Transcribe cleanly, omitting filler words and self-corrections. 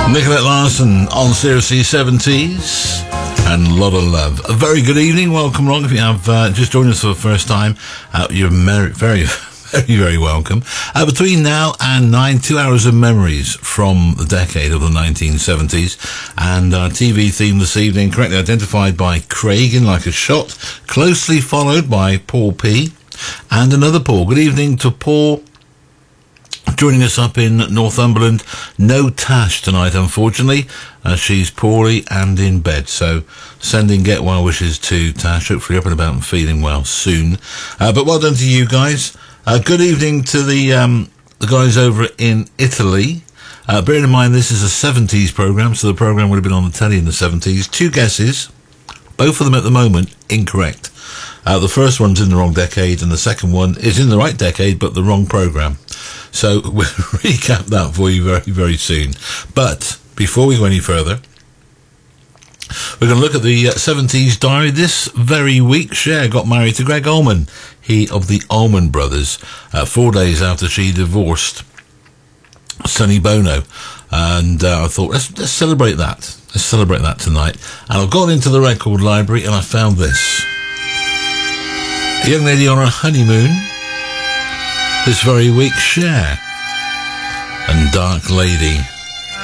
Nicolette Larson on Seriously 70s and Lot of Love. A very good evening. Welcome along. If you have just joined us for the first time, you're very welcome. Between now and 9, 2 hours of memories from the decade of the 1970s. And our TV theme this evening, correctly identified by Craig in Like a Shot, closely followed by Paul P. and another Paul. Good evening to Paul. Joining us up in Northumberland, no Tash tonight, unfortunately. She's poorly and in bed, so sending get well wishes to Tash. Hopefully up and about and feeling well soon. But well done to you guys. Good evening to the guys over in Italy. Bearing in mind this is a 70s programme, so the programme would have been on the telly in the 70s. 2 guesses, both of them at the moment incorrect. The first one's in the wrong decade, and the second one is in the right decade, but the wrong programme. So we'll recap that for you very, very soon. But before we go any further, we're going to look at the 70s diary. This very week, Cher got married to Greg Allman, he of the Allman Brothers, 4 days after she divorced Sonny Bono. And I thought, let's celebrate that. Let's celebrate that tonight. And I've gone into the record library and I found this. A young lady on her honeymoon this very week, Cher and Dark Lady.